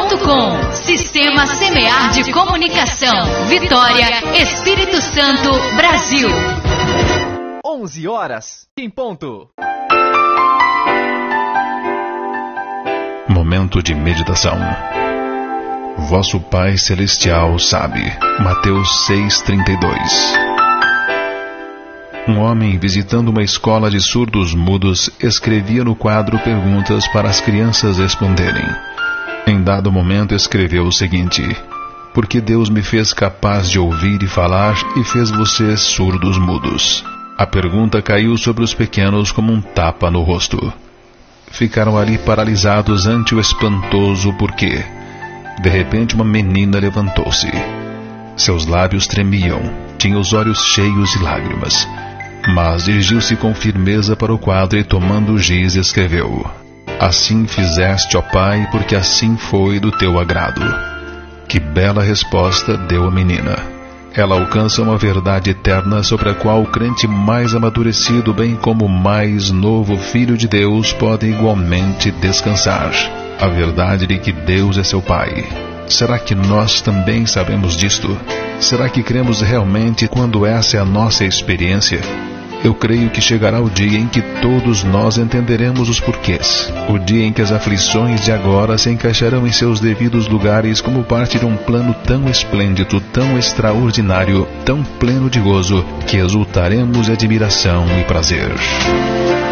Semear.com. Sistema Semear de Comunicação. Vitória, Espírito Santo, Brasil. 11 horas em ponto. Momento de meditação. Vosso Pai Celestial sabe. Mateus 6:32. Um homem, visitando uma escola de surdos mudos, escrevia no quadro perguntas para as crianças responderem. Em dado momento escreveu o seguinte: porque Deus me fez capaz de ouvir e falar e fez vocês surdos mudos. A pergunta caiu sobre os pequenos como um tapa no rosto. Ficaram ali paralisados ante o espantoso porquê. De repente uma menina levantou-se. Seus lábios tremiam, tinha os olhos cheios de lágrimas, mas dirigiu-se com firmeza para o quadro e, tomando o giz, escreveu: assim fizeste, ó Pai, porque assim foi do teu agrado. Que bela resposta deu a menina. Ela alcança uma verdade eterna sobre a qual o crente mais amadurecido, bem como o mais novo filho de Deus, podem igualmente descansar. A verdade de que Deus é seu Pai. Será que nós também sabemos disto? Será que cremos realmente quando essa é a nossa experiência? Eu creio que chegará o dia em que todos nós entenderemos os porquês. O dia em que as aflições de agora se encaixarão em seus devidos lugares como parte de um plano tão esplêndido, tão extraordinário, tão pleno de gozo, que exultaremos de admiração e prazer.